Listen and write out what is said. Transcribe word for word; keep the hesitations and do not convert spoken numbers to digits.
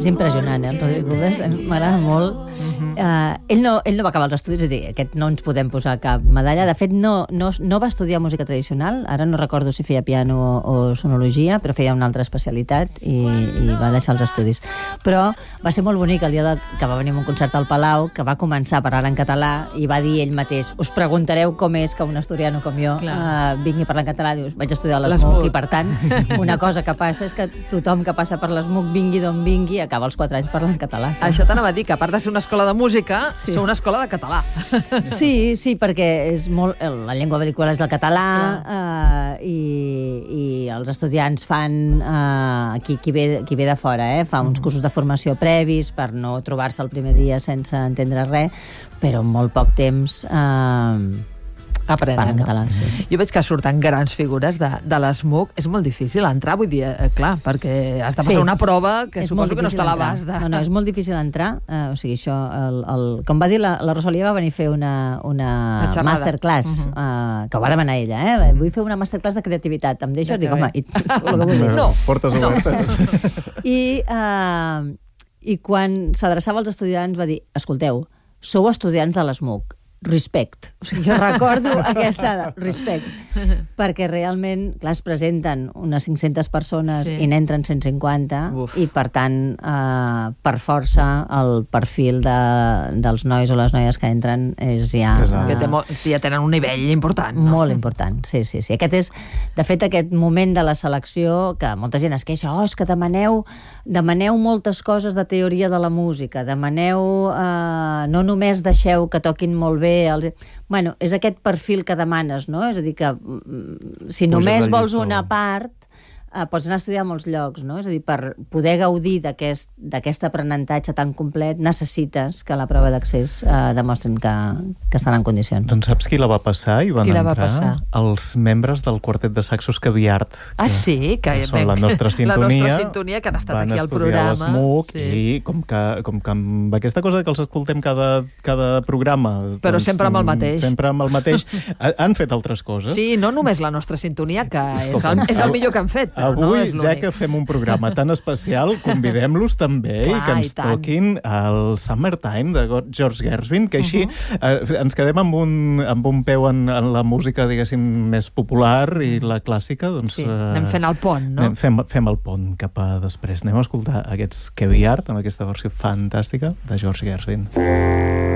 És impressionant, eh, el Rodrigo Cubes, m'agrada molt. Uh-huh. uh, ell, no, ell no va acabar els estudis, és a dir, aquest no ens podem posar cap medalla. De fet, no, no, no va estudiar música tradicional, ara no recordo si feia piano o, o sonologia, però feia una altra especialitat i, i va deixar els estudis. Però va ser molt bonic el dia de, que va venir a un concert al Palau, que va començar a parlar en català i va dir ell mateix, us preguntareu com és que un asturiano com jo uh, vingui a parlar en català. Dius, vaig estudiar a l'ESMUC i, per tant, una cosa que passa és que tothom que passa per l'ESMUC, vingui d'on vingui, acaba els quatre anys parlant català. Això t'anava a dir, que a part de ser una escola de música, sí. sou una escola de català. Sí, sí, perquè és molt, la llengua vehicular és el català uh, i, i els estudiants fan, uh, qui, qui, ve, qui ve de fora, eh, fa uns cursos de formació previs per no trobar-se el primer dia sense entendre res, però en molt poc temps uh, aprenen. Català, sí, sí. Jo veig que surten grans figures de, de l'ESMUC. És molt difícil entrar, vull dir, eh, clar, perquè has de passar sí. una prova que és suposo que no està a l'abast de... No, no, és molt difícil entrar. Uh, o sigui, això, el, el, com va dir, la, la Rosalia va venir a fer una, una masterclass, uh-huh. uh, que ho va demanar ella, eh? Uh-huh. Vull fer una masterclass de creativitat. Em deixes? Dic, home, i, no, no, portes obertes. I, uh, I quan s'adreçava als estudiants va dir, escolteu, sou estudiants de l'ESMUC, respect. O sigui, jo recordo aquesta respect. Perquè realment, clar, es presenten unes cinc-centes persones sí. i n'entren cent cinquanta Uf. I, per tant, eh, per força, el perfil de, dels nois o les noies que entren és ja... Eh, que té molt, ja tenen un nivell important. No? Molt important, sí, sí, sí. Aquest és, de fet, aquest moment de la selecció que molta gent es queixa, oh, és que demaneu, demaneu moltes coses de teoria de la música, demaneu... Eh, no només deixeu que toquin molt bé Els... Bueno, és aquest perfil que demanes, no? És a dir, que si només vols una part, eh, pots anar a estudiar a molts llocs, no? És a dir, per poder gaudir d'aquest d'aquest aprenentatge tan complet, necessites que la prova d'accés eh, demostrin que, que estan en condicions. Doncs saps qui la va passar? I van qui entrar va passar? Els membres del quartet de saxos Caviart. Ah, sí? Que, que són la nostra sintonia. La nostra sintonia, que han estat aquí al programa. Van estudiar l'ESMUC sí. i com que, com que amb aquesta cosa que els escoltem cada, cada programa... Però doncs, sempre amb el mateix. Sempre amb el mateix. Han fet altres coses. Sí, no només la nostra sintonia, que és el, és el millor que han fet. Avui, no ja que fem un programa tan especial, convidem-los també Clar, i que ens i toquin el Summertime de George Gershwin, que així uh-huh. eh, ens quedem amb un, amb un peu en, en la música, diguéssim, més popular i la clàssica. Doncs, sí, anem fent el pont, no? Anem, fem, fem el pont cap a després. Anem a escoltar aquests Caviart amb aquesta versió fantàstica de George Gershwin.